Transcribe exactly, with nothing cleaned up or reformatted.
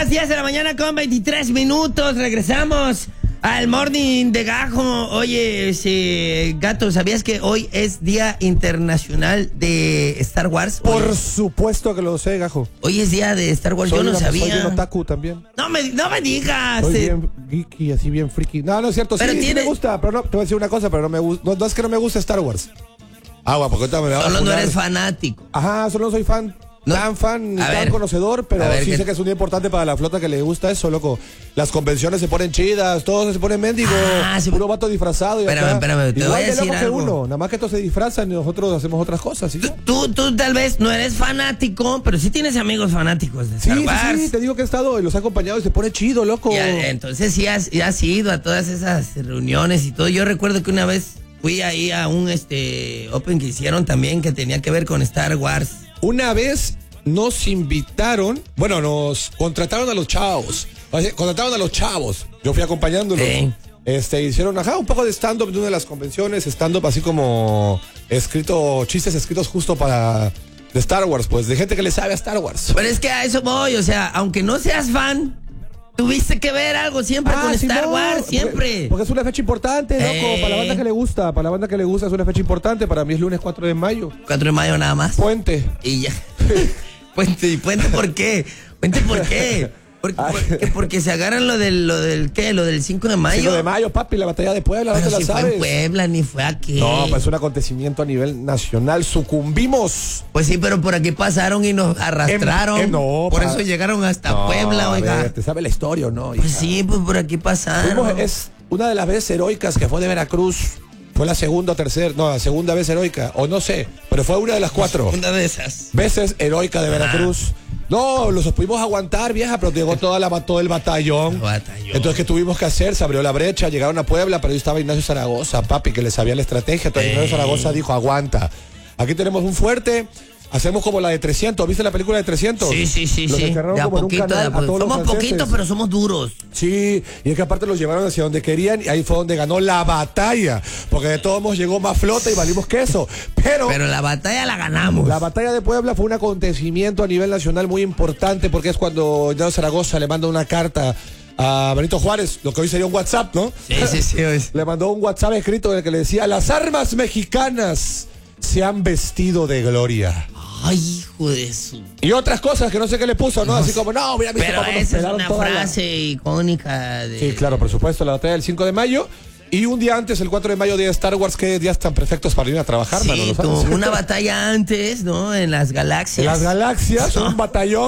diez de la mañana con veintitrés minutos. Regresamos al Morning de Gajo. Oye, ese Gato, ¿sabías que hoy es Día Internacional de Star Wars? Por Hoy, supuesto que lo sé, Gajo. Hoy es Día de Star Wars. Soy Yo no una, sabía. Soy un otaku también. No me, no me digas. Soy eh. bien geeky, así bien friki. No, no es cierto. Pero sí, tiene- sí me gusta, pero no, te voy a decir una cosa, pero no me gusta. No, no es que no me guste Star Wars. Agua, porque ahorita me va a Solo no funar. eres fanático. Ajá, solo no soy fan. No. Tan fan, ni A tan ver. conocedor, pero A ver, sí ¿qué- sé que es un día importante para la flota que le gusta eso, loco. Las convenciones se ponen chidas, todos se ponen mendigos, Ah, sí. puro vato disfrazado y Espérame, acá. espérame, te Igual voy a de loco decir que algo. uno, nada más que todos se disfrazan y nosotros hacemos otras cosas, ¿sí? Tú, tú tal vez no eres fanático, pero sí tienes amigos fanáticos de Sí, Star sí, Wars. sí, te digo que he estado y los he acompañado y se pone chido, loco. Y a- entonces sí has, sí has ido a todas esas reuniones y todo. Yo recuerdo que una vez fui ahí a un este Open que hicieron también que tenía que ver con Star Wars. Una vez nos invitaron, bueno, nos contrataron a los chavos, o sea, contrataron a los chavos, yo fui acompañándolos. Sí. Este, hicieron, ajá, un poco de stand-up de una de las convenciones, stand-up así como escrito, chistes escritos justo para de Star Wars, pues, de gente que le sabe a Star Wars. Pero es que a eso voy, o sea, aunque no seas fan, tuviste que ver algo siempre con Star Simón, Wars, porque- siempre. Porque es una fecha importante, loco, Eh. para la banda que le gusta, para la banda que le gusta es una fecha importante, para mí es lunes cuatro de mayo, cuatro de mayo nada más. puente. Y ya. Puente, ¿y puente por qué? ¿Puente por qué? Porque, porque, porque se agarran lo del, lo del, ¿qué? Lo del cinco de mayo. cinco de mayo, papi, la batalla de Puebla, no Pero te si la fue en sabes. Puebla, ni fue aquí. No, pues es un acontecimiento a nivel nacional. Sucumbimos. Pues sí, pero por aquí pasaron y nos arrastraron. Em- em, no, por pa- eso llegaron hasta No, Puebla, a oiga. ver, ¿te sabe la historia o no? Pues hija? sí, pues por aquí pasaron. Fuimos- es una de las veces heroicas que fue de Veracruz. Fue la segunda o tercera, no, la segunda vez heroica, o no sé, pero fue una de las cuatro Una de esas. veces heroica de Veracruz. No, los pudimos aguantar, vieja, pero llegó toda la, todo el batallón. El batallón. Entonces, ¿qué tuvimos que hacer? Se abrió la brecha, llegaron a Puebla, pero ahí estaba Ignacio Zaragoza, papi, que le sabía la estrategia. Entonces, Ey. Ignacio Zaragoza dijo, aguanta. Aquí tenemos un fuerte, hacemos como la de trescientos. ¿Viste la película de trescientos? Sí, sí, sí, Los sí. encerraron De a como en un poquito, canal de a a poquito. todos los Somos franceses. poquitos, pero somos duros. Sí, y es que aparte los llevaron hacia donde querían y ahí fue donde ganó la batalla. Porque de todos modos llegó más flota y valimos queso. Pero, Pero la batalla la ganamos. la batalla de Puebla fue un acontecimiento a nivel nacional muy importante porque es cuando Ignacio Zaragoza le manda una carta a Benito Juárez, lo que hoy sería un WhatsApp, ¿no? Sí, sí, sí. es- Le mandó un WhatsApp escrito en el que le decía, las armas mexicanas se han vestido de gloria. Ay, hijo de su. Y otras cosas que no sé qué le puso, ¿no? Así como, no, mira, Pero cómo nos esa es pelaron una toda la-". frase icónica de. Sí, claro, por supuesto, la batalla del cinco de mayo. Y un día antes, el cuatro de mayo, día de Star Wars, que días tan perfectos para ir a trabajar, mano, Sí, ¿lo tú, sabes? una batalla antes, ¿no? En las galaxias. Las galaxias, un batallón